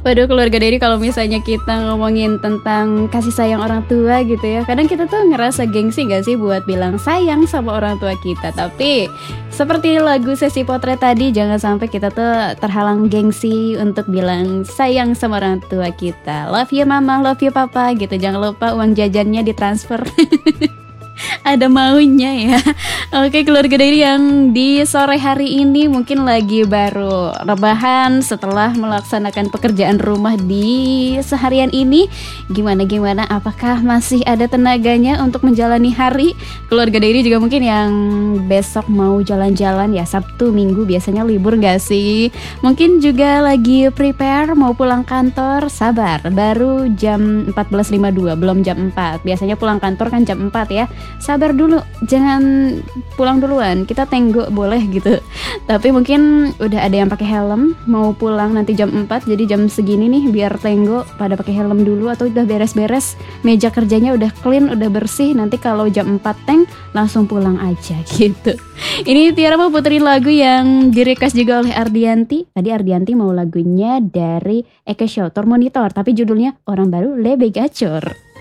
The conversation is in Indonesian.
Waduh, keluarga Dery, kalau misalnya kita ngomongin tentang kasih sayang orang tua gitu ya, kadang kita tuh ngerasa gengsi gak sih buat bilang sayang sama orang tua kita. Tapi seperti lagu Sesi Potret tadi, jangan sampai kita tuh terhalang gengsi untuk bilang sayang sama orang tua kita. Love you mama, love you papa gitu. Jangan lupa uang jajannya ditransfer. Ada maunya ya. Oke, keluarga Dery yang di sore hari ini mungkin lagi baru rebahan setelah melaksanakan pekerjaan rumah di seharian ini. Gimana? Apakah masih ada tenaganya untuk menjalani hari? Keluarga Dery juga mungkin yang besok mau jalan-jalan ya, Sabtu Minggu biasanya libur gak sih? Mungkin juga lagi prepare mau pulang kantor. Sabar, baru jam 14.52, belum jam 4. Biasanya pulang kantor kan jam 4 ya. Sabar dulu, jangan pulang duluan, kita tenggo boleh gitu. Tapi mungkin udah ada yang pakai helm, mau pulang nanti jam 4, jadi jam segini nih biar tenggo pada pakai helm dulu, atau udah beres-beres, meja kerjanya udah clean, udah bersih, nanti kalau jam 4 teng langsung pulang aja gitu. Ini Tiara mau puterin lagu yang di-request juga oleh Ardianti. Tadi Ardianti mau lagunya dari Eke Show, Tor Monitor, tapi judulnya Orang Baru Lebih Gacor.